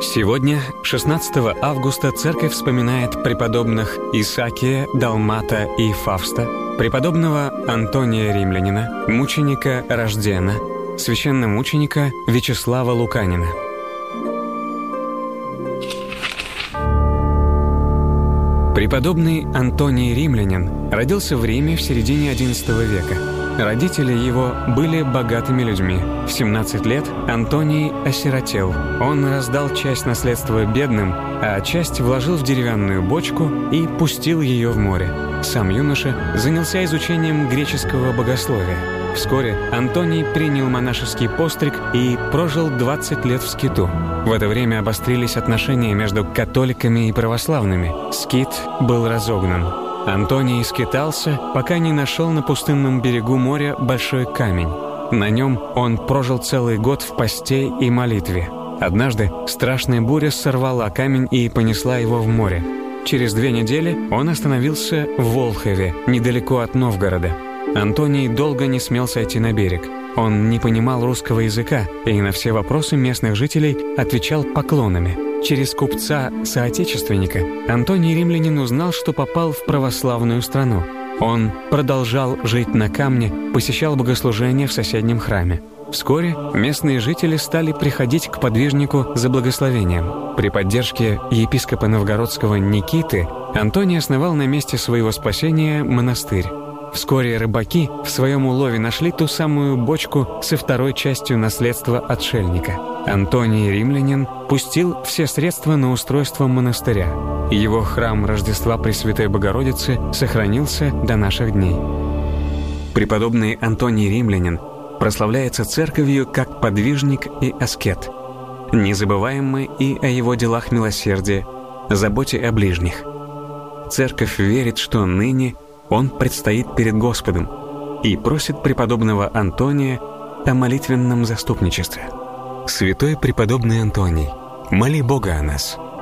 Сегодня, 16 августа, Церковь вспоминает преподобных Исаакия, Далмата и Фавста, преподобного Антония Римлянина, мученика Рождена, священномученика Вячеслава Луканина. Преподобный Антоний Римлянин родился в Риме в середине XI века. Родители его были богатыми людьми. В 17 лет Антоний осиротел. Он раздал часть наследства бедным, а часть вложил в деревянную бочку и пустил ее в море. Сам юноша занялся изучением греческого богословия. Вскоре Антоний принял монашеский постриг и прожил 20 лет в скиту. В это время обострились отношения между католиками и православными. Скит был разогнан. Антоний скитался, пока не нашел на пустынном берегу моря большой камень. На нем он прожил целый год в посте и молитве. Однажды страшная буря сорвала камень и понесла его в море. Через 2 недели он остановился в Волхове, недалеко от Новгорода. Антоний долго не смел сойти на берег. Он не понимал русского языка и на все вопросы местных жителей отвечал поклонами. Через купца-соотечественника Антоний Римлянин узнал, что попал в православную страну. Он продолжал жить на камне, посещал богослужения в соседнем храме. Вскоре местные жители стали приходить к подвижнику за благословением. При поддержке епископа новгородского Никиты Антоний основал на месте своего спасения монастырь. Вскоре рыбаки в своем улове нашли ту самую бочку со 2-й частью наследства отшельника. Антоний Римлянин пустил все средства на устройство монастыря. Его храм Рождества Пресвятой Богородицы сохранился до наших дней. Преподобный Антоний Римлянин прославляется церковью как подвижник и аскет. Не забываем мы и о его делах милосердия, заботе о ближних. Церковь верит, что ныне он предстоит перед Господом и просит преподобного Антония о молитвенном заступничестве. Святой преподобный Антоний, моли Бога о нас.